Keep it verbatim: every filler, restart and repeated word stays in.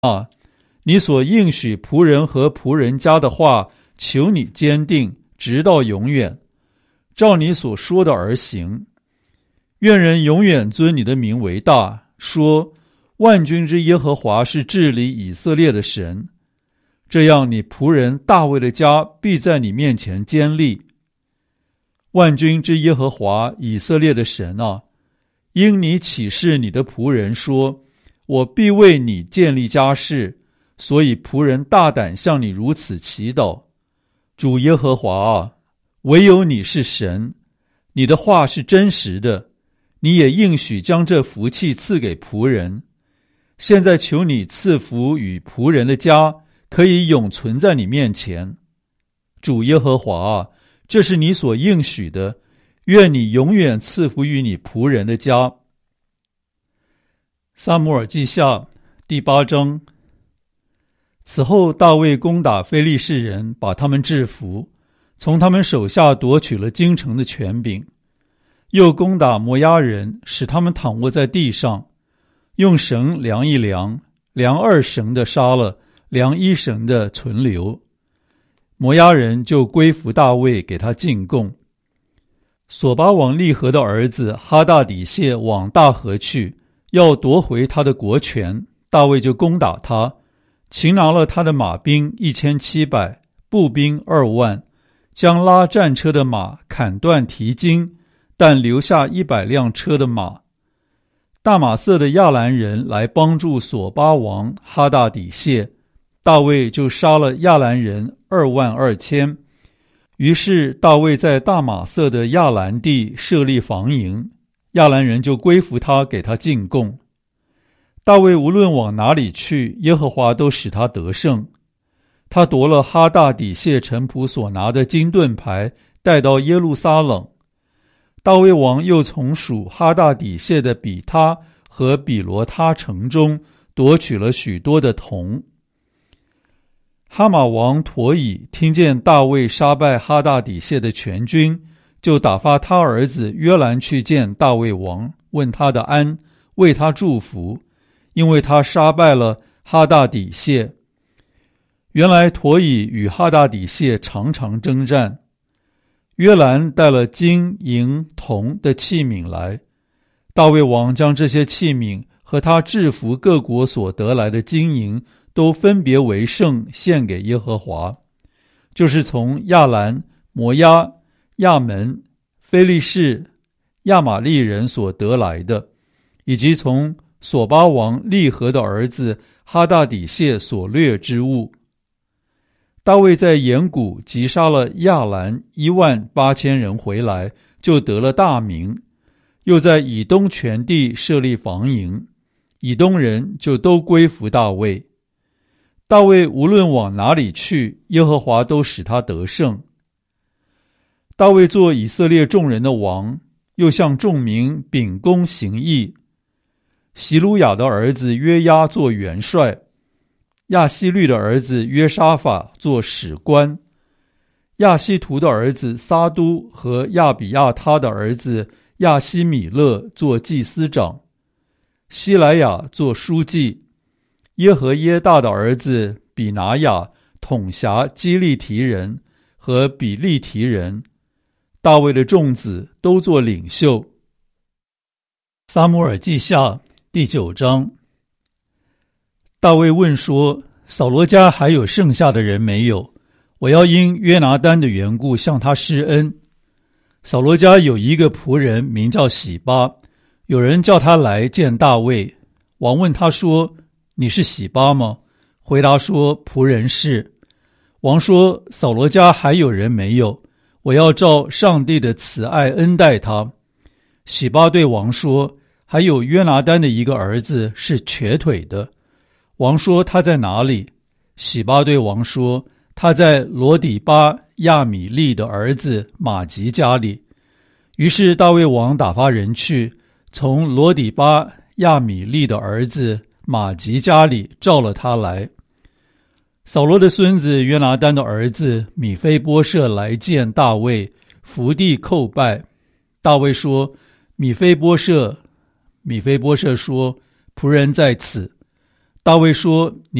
啊，你所应许仆人和仆人家的话，求你坚定，直到永远，照你所说的而行。愿人永远尊你的名为大，说万军之耶和华是治理以色列的神。这样你仆人大卫的家必在你面前坚立。万军之耶和华以色列的神啊，因你启示你的仆人说，我必为你建立家室，所以仆人大胆向你如此祈祷。主耶和华啊，唯有你是神，你的话是真实的，你也应许将这福气赐给仆人。现在求你赐福与仆人的家，可以永存在你面前。主耶和华啊，这是你所应许的，愿你永远赐福于你仆人的家。撒母耳记下第八章。此后大卫攻打非利士人，把他们制服，从他们手下夺取了京城的权柄，又攻打摩押人，使他们躺卧在地上，用绳量一量，量二绳的杀了，量一绳的存留。摩押人就归服大卫，给他进贡。索巴王利和的儿子哈大底谢往大河去，要夺回他的国权，大卫就攻打他，擒拿了他的马兵一千七百，步兵二万，将拉战车的马砍断蹄筋，但留下一百辆车的马。大马色的亚兰人来帮助索巴王哈大底谢，大卫就杀了亚兰人二万二千。于是大卫在大马色的亚兰地设立防营，亚兰人就归服他，给他进贡。大卫无论往哪里去，耶和华都使他得胜。他夺了哈大底谢臣仆所拿的金盾牌，带到耶路撒冷。大卫王又从属哈大底谢的比他和比罗他城中夺取了许多的铜。哈马王陀以听见大卫杀败哈大底谢的全军，就打发他儿子约兰去见大卫王，问他的安，为他祝福，因为他杀败了哈大底谢。原来陀以与哈大底谢常常征战。约兰带了金银铜的器皿来，大卫王将这些器皿和他制服各国所得来的金银都分别为圣，献给耶和华，就是从亚兰、摩押、亚门、非利士、亚玛利人所得来的，以及从索巴王利和的儿子哈大底谢所掠之物。大卫在盐谷击杀了亚兰一万八千人回来，就得了大名，又在以东全地设立防营，以东人就都归服大卫。大卫无论往哪里去，耶和华都使他得胜。大卫做以色列众人的王，又向众民秉公行义。席鲁雅的儿子约押做元帅，亚希律的儿子约沙法做史官，亚希图的儿子撒都和亚比亚他的儿子亚希米勒做祭司长，希莱亚做书记，耶和耶大的儿子比拿雅统辖基利提人和比利提人。大卫的众子都做领袖。撒母耳记下第九章。大卫问说，扫罗家还有剩下的人没有？我要因约拿单的缘故向他施恩。扫罗家有一个仆人名叫洗巴，有人叫他来见大卫。王问他说，你是洗巴吗？回答说，仆人是。王说，扫罗家还有人没有？我要照上帝的慈爱恩待他。洗巴对王说，还有约拿单的一个儿子是瘸腿的。王说，他在哪里？洗巴对王说，他在罗底巴亚米利的儿子马吉家里。于是大卫王打发人去，从罗底巴亚米利的儿子马吉家里召了他来。扫罗的孙子约拿单的儿子米非波设来见大卫，伏地叩拜。大卫说，米非波设。米非波设说，仆人在此。 大卫说：“